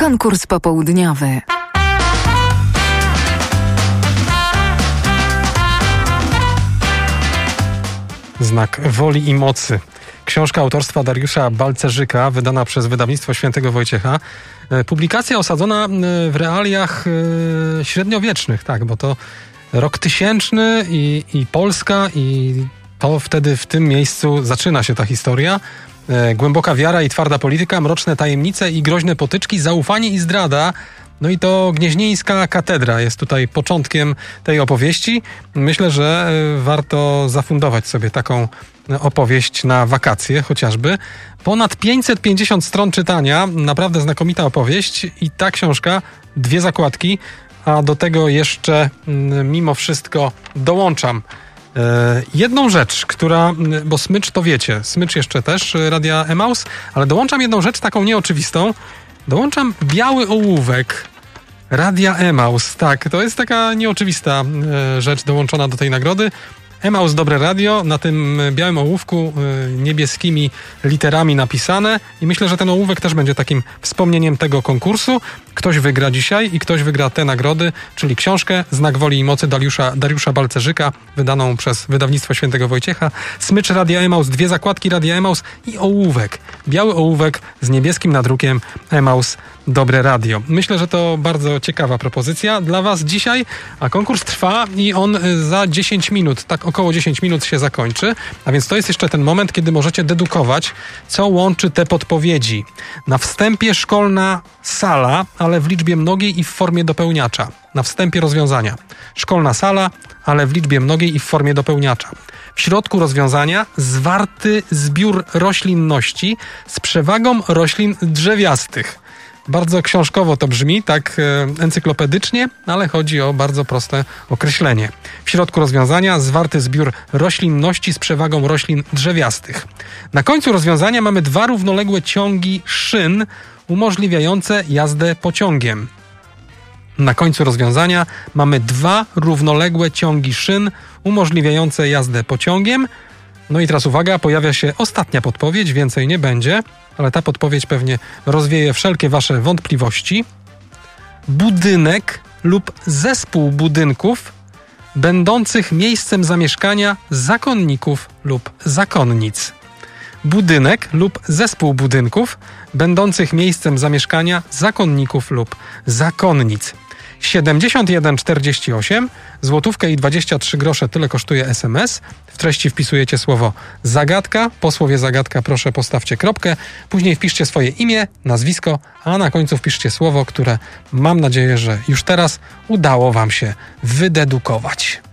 Konkurs popołudniowy. Znak woli i mocy. Książka autorstwa Dariusza Balcerzyka, wydana przez wydawnictwo Świętego Wojciecha. Publikacja osadzona w realiach średniowiecznych, tak, bo to rok 1000 i Polska, i to wtedy w tym miejscu zaczyna się ta historia. Głęboka wiara i twarda polityka, mroczne tajemnice i groźne potyczki, zaufanie i zdrada. No i to Gnieźnieńska Katedra jest tutaj początkiem tej opowieści. Myślę, że warto zafundować sobie taką opowieść na wakacje chociażby. Ponad 550 stron czytania, naprawdę znakomita opowieść i ta książka, 2 zakładki, a do tego jeszcze mimo wszystko dołączam jedną rzecz, bo smycz to wiecie, smycz jeszcze też Radia Emaus, ale dołączam jedną rzecz taką nieoczywistą. Dołączam biały ołówek Radia Emaus. Tak, to jest taka nieoczywista rzecz dołączona do tej nagrody. Emaus Dobre Radio, na tym białym ołówku niebieskimi literami napisane i myślę, że ten ołówek też będzie takim wspomnieniem tego konkursu. Ktoś wygra dzisiaj i ktoś wygra te nagrody, czyli książkę Znak woli i mocy Dariusza Balcerzyka, wydaną przez wydawnictwo Świętego Wojciecha, smycz Radia Emaus, 2 zakładki Radia Emaus i ołówek. Biały ołówek z niebieskim nadrukiem Emaus Dobre Radio. Myślę, że to bardzo ciekawa propozycja dla Was dzisiaj, a konkurs trwa i on za 10 minut, tak około 10 minut się zakończy, a więc to jest jeszcze ten moment, kiedy możecie dedukować, co łączy te podpowiedzi. Na wstępie szkolna sala, ale w liczbie mnogiej i w formie dopełniacza. Na wstępie rozwiązania. Szkolna sala, ale w liczbie mnogiej i w formie dopełniacza. W środku rozwiązania zwarty zbiór roślinności z przewagą roślin drzewiastych. Bardzo książkowo to brzmi, tak encyklopedycznie, ale chodzi o bardzo proste określenie. W środku rozwiązania zwarty zbiór roślinności z przewagą roślin drzewiastych. Na końcu rozwiązania mamy 2 równoległe ciągi szyn umożliwiające jazdę pociągiem. Na końcu rozwiązania mamy 2 równoległe ciągi szyn umożliwiające jazdę pociągiem. No i teraz uwaga, pojawia się ostatnia podpowiedź, więcej nie będzie, ale ta podpowiedź pewnie rozwieje wszelkie wasze wątpliwości. Budynek lub zespół budynków będących miejscem zamieszkania zakonników lub zakonnic. Budynek lub zespół budynków będących miejscem zamieszkania zakonników lub zakonnic. 7148, złotówkę i 23 grosze, tyle kosztuje SMS. W treści wpisujecie słowo zagadka. Po słowie zagadka proszę postawcie kropkę. Później wpiszcie swoje imię, nazwisko, a na końcu wpiszcie słowo, które mam nadzieję, że już teraz udało Wam się wydedukować.